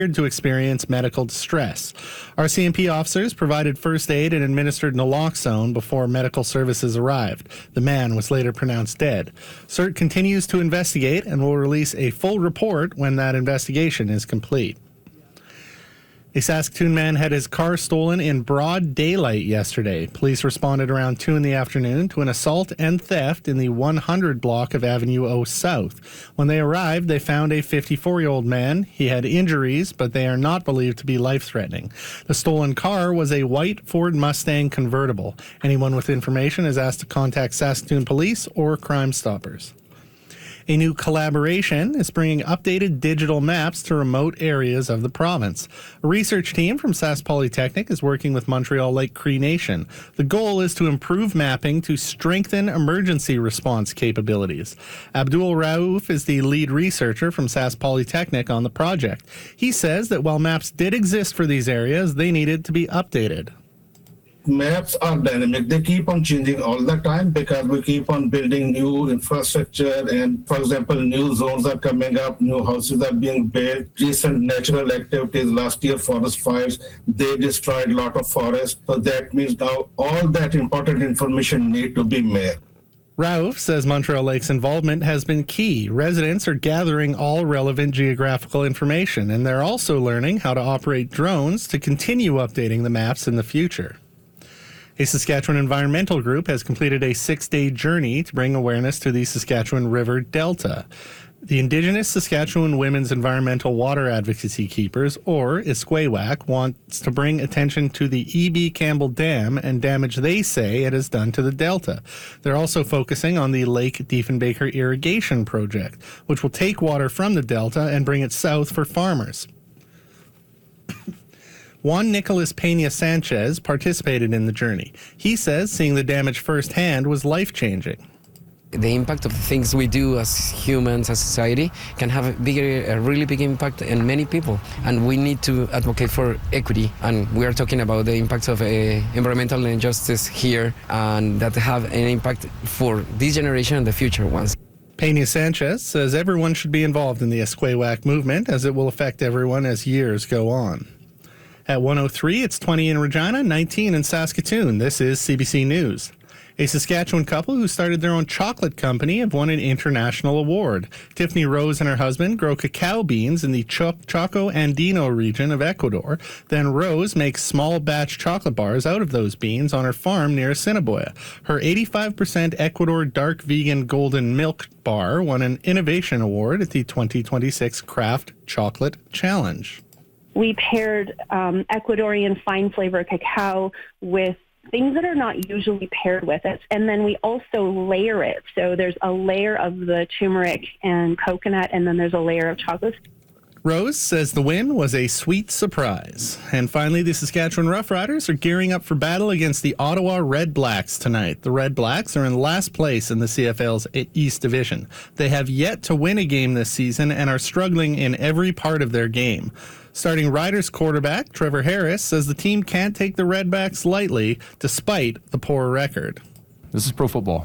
to experience medical distress. RCMP officers provided first aid and administered naloxone before medical services arrived. The man was later pronounced dead. CERT continues to investigate and will release a full report when that investigation is complete. A Saskatoon man had his car stolen in broad daylight yesterday. Police responded around 2 in the afternoon to an assault and theft in the 100 block of Avenue O South. When they arrived, they found a 54-year-old man. He had injuries, but they are not believed to be life-threatening. The stolen car was a white Ford Mustang convertible. Anyone with information is asked to contact Saskatoon Police or Crime Stoppers. A new collaboration is bringing updated digital maps to remote areas of the province. A research team from Sask Polytechnic is working with Montreal Lake Cree Nation. The goal is to improve mapping to strengthen emergency response capabilities. Abdul Raouf is the lead researcher from Sask Polytechnic on the project. He says that while maps did exist for these areas, they needed to be updated. Maps are dynamic. They keep on changing all the time because we keep on building new infrastructure, and for example, new zones are coming up, new houses are being built. Recent natural activities, last year forest fires, they destroyed a lot of forest. So that means now all that important information need to be mapped. Raouf says Montreal Lake's involvement has been key. Residents are gathering all relevant geographical information, and they're also learning how to operate drones to continue updating the maps in the future. A Saskatchewan environmental group has completed a 6-day journey to bring awareness to the Saskatchewan River Delta. The Indigenous Saskatchewan Women's Environmental Water Advocacy Keepers, or ISKWAWAK, wants to bring attention to the E.B. Campbell Dam and damage they say it has done to the Delta. They're also focusing on the Lake Diefenbaker Irrigation Project, which will take water from the Delta and bring it south for farmers. Juan Nicolas Peña Sanchez participated in the journey. He says seeing the damage firsthand was life-changing. The impact of the things we do as humans, as society, can have a really big impact on many people. And we need to advocate for equity. And we are talking about the impacts of environmental injustice here, and that have an impact for this generation and the future ones. Peña Sanchez says everyone should be involved in the ISKWAWAK movement, as it will affect everyone as years go on. At 103, it's 20 in Regina, 19 in Saskatoon. This is CBC News. A Saskatchewan couple who started their own chocolate company have won an international award. Tiffany Rose and her husband grow cacao beans in the Choco Andino region of Ecuador. Then Rose makes small batch chocolate bars out of those beans on her farm near Assiniboia. Her 85% Ecuador dark vegan golden milk bar won an innovation award at the 2026 Kraft Chocolate Challenge. We paired Ecuadorian fine flavor cacao with things that are not usually paired with it. And then we also layer it. So there's a layer of the turmeric and coconut, and then there's a layer of chocolate. Rose says the win was a sweet surprise. And finally, the Saskatchewan Roughriders are gearing up for battle against the Ottawa Red Blacks tonight. The Red Blacks are in last place in the CFL's East Division. They have yet to win a game this season and are struggling in every part of their game. Starting Riders quarterback Trevor Harris says the team can't take the Redbacks lightly despite the poor record. This is pro football.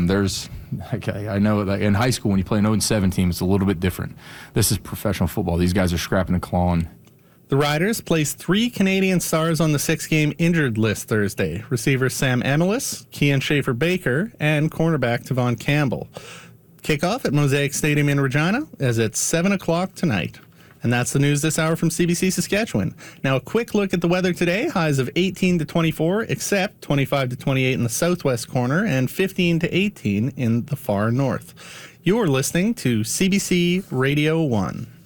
I know that in high school when you play an 0-7 team, it's a little bit different. This is professional football. These guys are scrapping and clawing. The Riders placed 3 Canadian stars on the 6-game injured list Thursday. Receivers Sam Emilus, Kian Schaefer-Baker, and cornerback Tavon Campbell. Kickoff at Mosaic Stadium in Regina as it's 7 o'clock tonight. And that's the news this hour from CBC Saskatchewan. Now a quick look at the weather today. Highs of 18 to 24, except 25 to 28 in the southwest corner and 15 to 18 in the far north. You're listening to CBC Radio 1.